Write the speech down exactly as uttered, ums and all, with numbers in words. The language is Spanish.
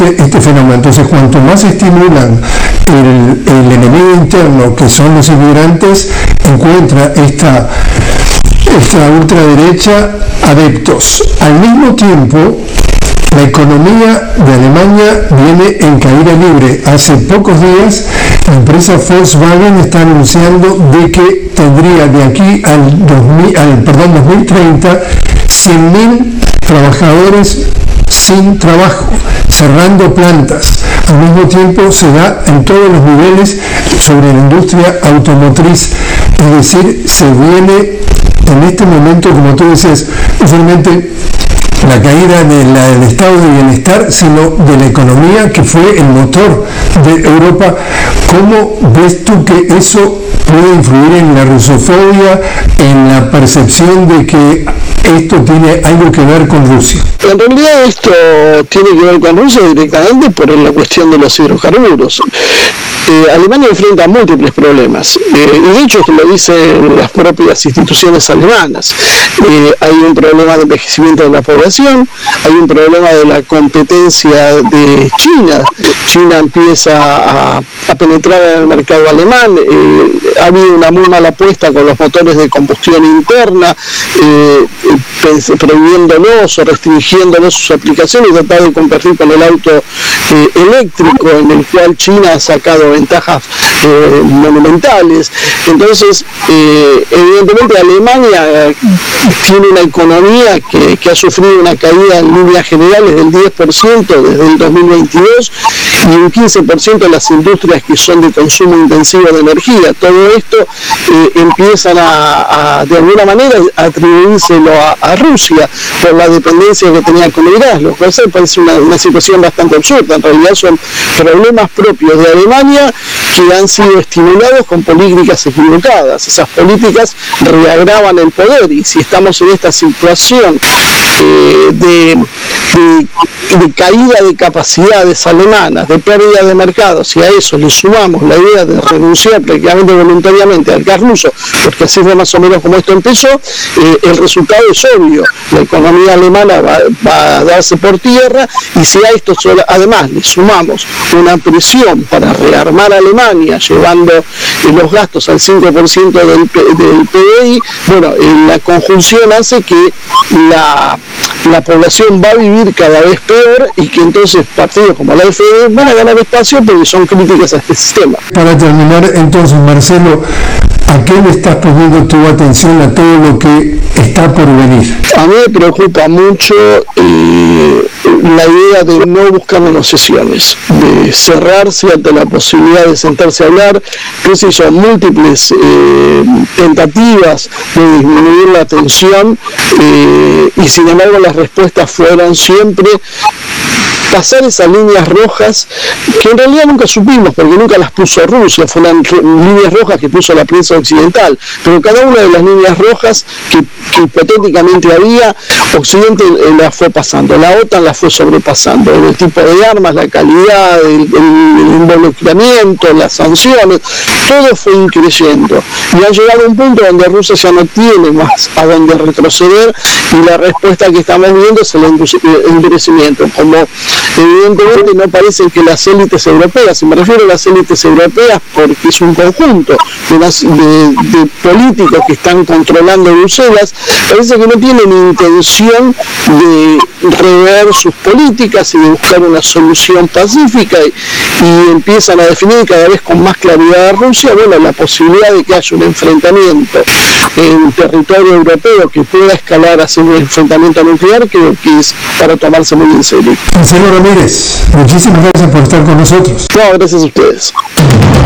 este fenómeno. Entonces, cuanto más estimulan el, el enemigo interno, que son los inmigrantes, encuentra esta, esta ultraderecha adeptos. Al mismo tiempo, la economía de Alemania viene en caída libre. Hace pocos días, la empresa Volkswagen está anunciando de que tendría de aquí al, dos mil, al perdón, dos mil treinta cien mil trabajadores sin trabajo, cerrando plantas. Al mismo tiempo se da en todos los niveles sobre la industria automotriz. Es decir, se viene en este momento, como tú decías, no solamente la caída de la, del estado de bienestar, sino de la economía, que fue el motor de Europa. ¿Cómo ves tú que eso puede influir en la rusofobia, en la percepción de que esto tiene algo que ver con Rusia? En realidad esto tiene que ver con Rusia directamente por la cuestión de los hidrocarburos. Eh, Alemania enfrenta múltiples problemas, eh, y de hecho esto lo dicen las propias instituciones alemanas. Eh, hay un problema de envejecimiento de la población, hay un problema de la competencia de China. China empieza a, a penetrar en el mercado alemán, eh, ha habido una muy mala apuesta con los motores de combustión interna, eh, prohibiéndolos o restringiéndolos sus aplicaciones, y tratar de competir con el auto eh, eléctrico, en el cual China ha sacado ventajas eh, monumentales. Entonces, eh, evidentemente Alemania eh, tiene una economía que, que ha sufrido una caída en líneas generales del diez por ciento desde el dos mil veintidós, y un quince por ciento de las industrias que son de consumo intensivo de energía. Todo esto eh, empiezan a, a, de alguna manera, a atribuírselo a, a Rusia por la dependencia que tenía con el gas, lo cual parece una, una situación bastante absurda. En realidad son problemas propios de Alemania que han sido estimulados con políticas equivocadas. Esas políticas reagravan el poder, y si estamos en esta situación eh, de, de, de caída de capacidades alemanas, de pérdida de mercados, y a eso le sumamos la idea de renunciar prácticamente voluntariamente al gas ruso, porque así fue más o menos como esto empezó, eh, el resultado es obvio. La economía alemana va, va a darse por tierra, y si a esto solo, además le sumamos una presión para rearmar a Alemania, llevando eh, los gastos al cinco por ciento del, del P B I, bueno, eh, la conjunción hace que la, la población va a vivir cada vez peor, y que entonces partidos como la F D van a ganar espacio porque son críticas a este sistema. Para terminar, entonces, Marcelo, ¿a qué le estás poniendo tu atención a todo lo que está por venir? A mí me preocupa mucho eh, la idea de no buscar negociaciones, de cerrarse ante la posibilidad de sentarse a hablar, que si son múltiples eh, tentativas de disminuir la tensión, eh, y sin embargo las respuestas fueron siempre pasar esas líneas rojas que en realidad nunca supimos, porque nunca las puso Rusia, fueron líneas rojas que puso la prensa occidental, pero cada una de las líneas rojas que, que hipotéticamente había, Occidente eh, las fue pasando, la OTAN las fue sobrepasando, el tipo de armas, la calidad, el, el, el involucramiento, las sanciones, todo fue increyendo, y ha llegado a un punto donde Rusia ya no tiene más a dónde retroceder, y la respuesta que estamos viendo es el endurecimiento. Como evidentemente no parecen que las élites europeas, y me refiero a las élites europeas porque es un conjunto de, las, de, de políticos que están controlando Bruselas, parece que no tienen intención de rever sus políticas y de buscar una solución pacífica, y, y empiezan a definir cada vez con más claridad a Rusia, bueno, la posibilidad de que haya un enfrentamiento en territorio europeo que pueda escalar hacia un enfrentamiento nuclear, creo que es para tomarse muy en serio. Marcelo Ramírez, muchísimas gracias por estar con nosotros. No, gracias a ustedes.